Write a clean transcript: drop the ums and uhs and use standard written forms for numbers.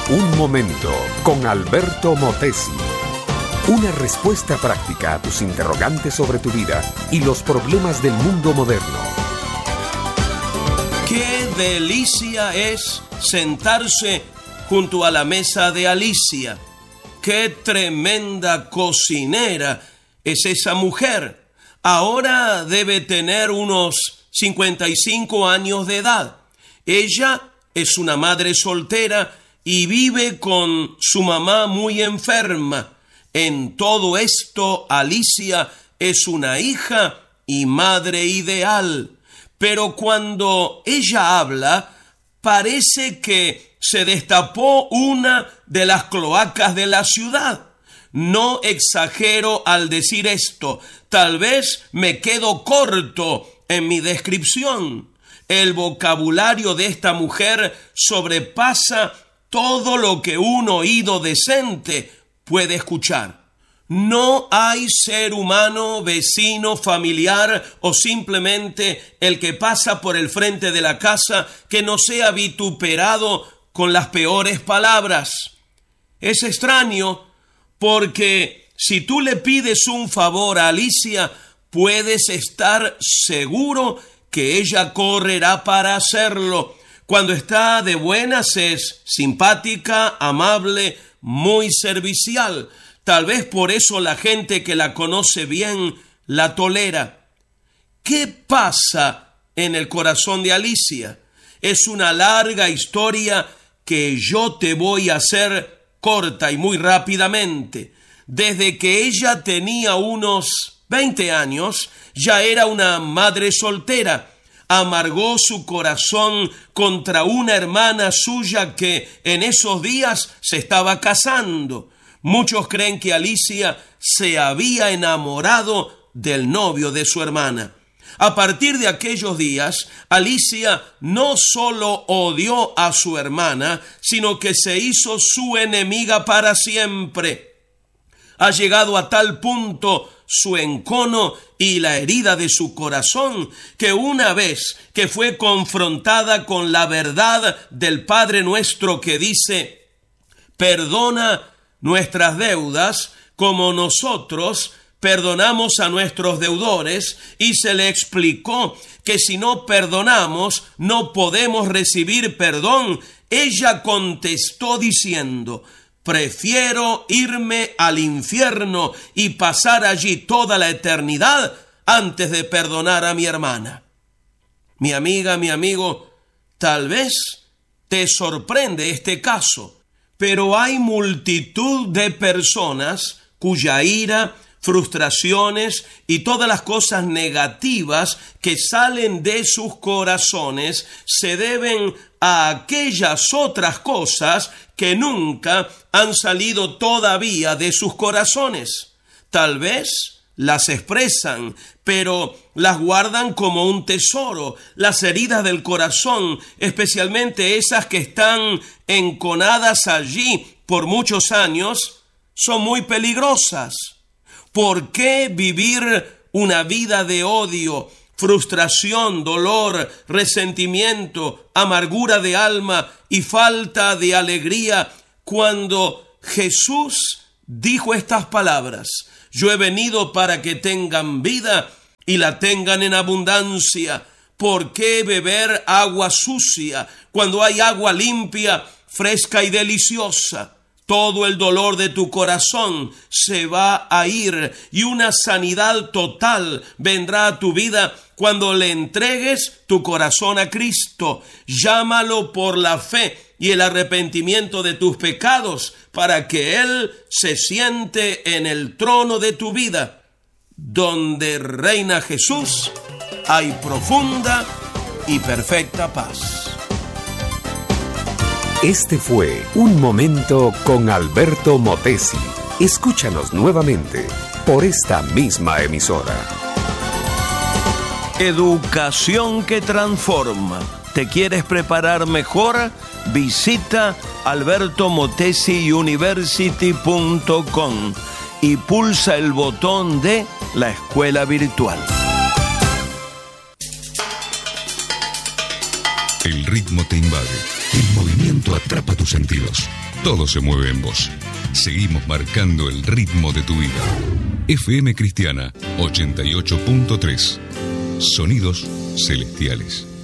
Un momento con Alberto Motesi. Una respuesta práctica a tus interrogantes sobre tu vida y los problemas del mundo moderno. ¡Qué delicia es sentarse junto a la mesa de Alicia! ¡Qué tremenda cocinera es esa mujer! Ahora debe tener unos 55 años de edad. Ella es una madre soltera y vive con su mamá muy enferma. En todo esto, Alicia es una hija y madre ideal. Pero cuando ella habla, parece que se destapó una de las cloacas de la ciudad. No exagero al decir esto. Tal vez me quedo corto en mi descripción. El vocabulario de esta mujer sobrepasa todo lo que un oído decente puede escuchar. No hay ser humano, vecino, familiar o simplemente el que pasa por el frente de la casa que no sea vituperado con las peores palabras. Es extraño porque si tú le pides un favor a Alicia, puedes estar seguro que ella correrá para hacerlo. Cuando está de buenas es simpática, amable, muy servicial. Tal vez por eso la gente que la conoce bien la tolera. ¿Qué pasa en el corazón de Alicia? Es una larga historia que yo te voy a hacer corta y muy rápidamente. Desde que ella tenía unos 20 años, ya era una madre soltera. Amargó su corazón contra una hermana suya que en esos días se estaba casando. Muchos creen que Alicia se había enamorado del novio de su hermana. A partir de aquellos días, Alicia no solo odió a su hermana, sino que se hizo su enemiga para siempre. Ha llegado a tal punto su encono y la herida de su corazón, que una vez que fue confrontada con la verdad del Padre Nuestro que dice: perdona nuestras deudas como nosotros perdonamos a nuestros deudores, y se le explicó que si no perdonamos no podemos recibir perdón, ella contestó diciendo: prefiero irme al infierno y pasar allí toda la eternidad antes de perdonar a mi hermana. Mi amiga, mi amigo, tal vez te sorprende este caso, pero hay multitud de personas cuya ira, frustraciones y todas las cosas negativas que salen de sus corazones se deben a aquellas otras cosas que nunca han salido todavía de sus corazones. Tal vez las expresan, pero las guardan como un tesoro. Las heridas del corazón, especialmente esas que están enconadas allí por muchos años, son muy peligrosas. ¿Por qué vivir una vida de odio, frustración, dolor, resentimiento, amargura de alma y falta de alegría cuando Jesús dijo estas palabras: yo he venido para que tengan vida y la tengan en abundancia? ¿Por qué beber agua sucia cuando hay agua limpia, fresca y deliciosa? Todo el dolor de tu corazón se va a ir y una sanidad total vendrá a tu vida cuando le entregues tu corazón a Cristo. Llámalo por la fe y el arrepentimiento de tus pecados para que Él se siente en el trono de tu vida. Donde reina Jesús, hay profunda y perfecta paz. Este fue Un Momento con Alberto Motesi. Escúchanos nuevamente por esta misma emisora. Educación que transforma. ¿Te quieres preparar mejor? Visita albertomotesiuniversity.com y pulsa el botón de la escuela virtual. El ritmo te invade. El movimiento atrapa tus sentidos. Todo se mueve en vos. Seguimos marcando el ritmo de tu vida. FM Cristiana 88.3. Sonidos celestiales.